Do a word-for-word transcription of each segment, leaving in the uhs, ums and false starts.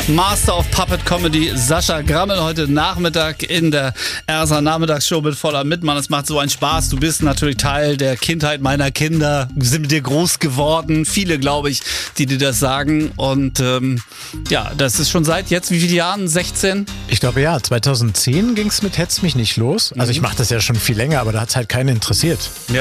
Master of Puppet Comedy, Sascha Grammel, heute Nachmittag in der R S A Nachmittagsshow mit voller Mitmann. Es macht so einen Spaß. Du bist natürlich Teil der Kindheit meiner Kinder, sind mit dir groß geworden. Viele, glaube ich, die dir das sagen. Und ähm, ja, das ist schon seit jetzt, wie viele Jahren? sechzehn? Ich glaube ja, zweitausendzehn ging es mit Hetz mich nicht los. Also ich mache das ja schon viel länger, aber da hat es halt keinen interessiert. Ja.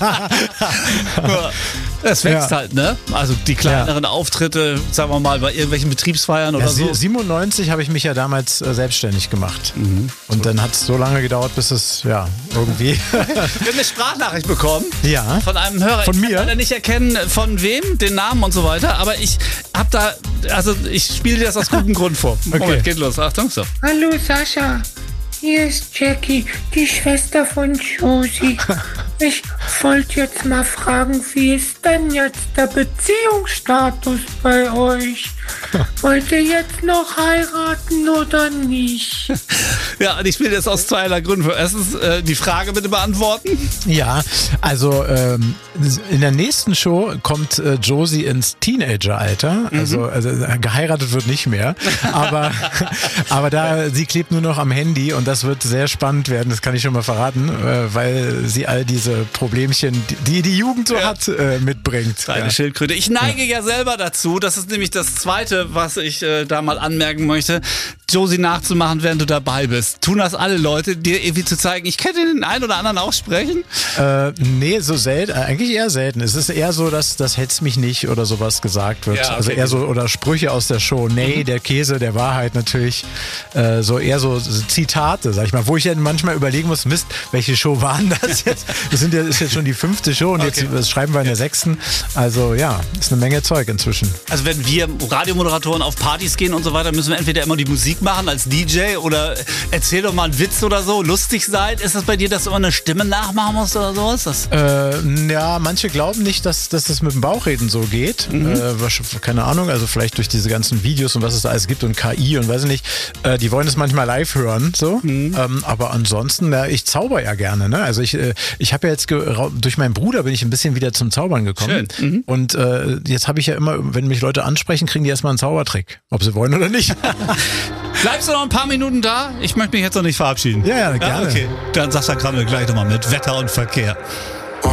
Es wächst Ja. halt, ne? Also die kleineren ja. Auftritte, sagen wir mal, bei irgendwelchen Betriebsfeiern oder Ja, so. siebenundneunzig habe ich mich ja damals äh, selbstständig gemacht. Mhm. Und dann hat es so lange gedauert, bis es, ja, irgendwie... Wir haben eine Sprachnachricht bekommen. Ja. Von einem Hörer. Von ich mir? kann leider nicht erkennen, von wem, den Namen und so weiter. Aber ich hab da, also ich spiele dir das aus gutem Grund vor. Moment, Okay. geht los. Achtung, so. Hallo Sascha, hier ist Jackie, die Schwester von Josie. Ich wollte jetzt mal fragen, wie ist denn jetzt der Beziehungsstatus bei euch? Wollt ihr jetzt noch heiraten oder nicht? Ja, und ich spiele das aus zweierlei Gründen vor. Erstens, äh, die Frage bitte beantworten. Ja, also ähm, in der nächsten Show kommt äh, Josie ins Teenageralter. Also, also geheiratet wird nicht mehr. Aber, aber da, sie klebt nur noch am Handy und das wird sehr spannend werden, das kann ich schon mal verraten, äh, weil sie all diese Problemchen, die die Jugend so Ja. hat, äh, mitbringt. Eine Ja. Schildkröte. Ich neige ja. ja selber dazu. Das ist nämlich das Zweite, was ich äh, da mal anmerken möchte. Josie nachzumachen, während du dabei bist. Tun das alle Leute, dir irgendwie zu zeigen, ich könnte den einen oder anderen aussprechen? Äh, nee, so selten, eigentlich eher selten. Es ist eher so, dass das Hetz mich nicht oder sowas gesagt wird. Ja, okay. Also eher so, oder Sprüche aus der Show. Nee, mhm. der Käse, der Wahrheit natürlich. Äh, so eher so Zitate, sag ich mal. Wo ich ja manchmal überlegen muss, Mist, welche Show waren das jetzt? Das sind ja, ist jetzt schon die fünfte Show und Okay. jetzt das schreiben wir in der sechsten. Also ja, ist eine Menge Zeug inzwischen. Also wenn wir Radiomoderatoren auf Partys gehen und so weiter, müssen wir entweder immer die Musik machen als D J oder erzähl doch mal einen Witz oder so, lustig sein. Ist das bei dir, dass du immer eine Stimme nachmachen musst oder so? Ist das? Äh, ja, manche glauben nicht, dass, dass das mit dem Bauchreden so geht. Mhm. Äh, was- keine Ahnung, also vielleicht durch diese ganzen Videos und was es da alles gibt und K I und weiß ich nicht. Äh, die wollen es manchmal live hören, so. Mhm. Ähm, aber ansonsten, ja, ich zauber ja gerne, ne? Also ich, äh, ich habe ja jetzt ge- durch meinen Bruder bin ich ein bisschen wieder zum Zaubern gekommen. Schön. Mhm. Und äh, jetzt habe ich ja immer, wenn mich Leute ansprechen, kriegen die erstmal einen Zaubertrick. Ob sie wollen oder nicht. Bleibst du noch ein paar Minuten da? Ich möchte mich jetzt noch nicht verabschieden. Ja, ja, gerne. okay. Dann Sascha Grammel gleich nochmal mit Wetter und Verkehr.